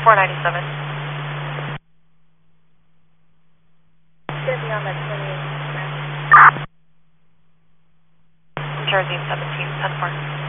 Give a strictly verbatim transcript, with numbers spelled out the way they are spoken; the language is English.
four ninety-seven. It's going to be on the twenty-eighth. Jersey seventeen ten four.